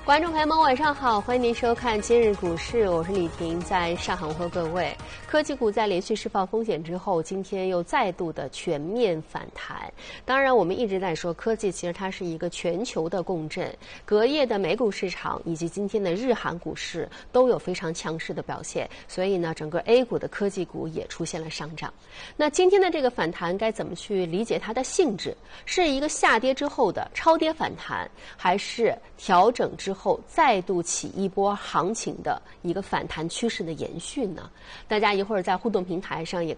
观众朋友们，晚上好，欢迎您收看今日股市，我是李婷，在上海和各位。科技股在连续释放风险之后，今天又再度的全面反弹。当然，我们一直在说科技其实它是一个全球的共振，隔夜的美股市场以及今天的日韩股市都有非常强势的表现，所以呢，整个 A 股的科技股也出现了上涨。那今天的这个反弹该怎么去理解它的性质？是一个下跌之后的超跌反弹，还是调整之后再度起一波行情的一个反弹趋势的延续呢？大家一会儿在互动平台上也